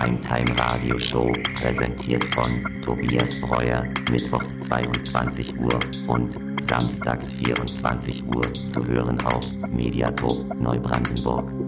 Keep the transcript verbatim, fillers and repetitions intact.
Primetime-Radio-Show, präsentiert von Tobias Breuer, mittwochs zweiundzwanzig Uhr und samstags vierundzwanzig Uhr, zu hören auf Mediathek Neubrandenburg.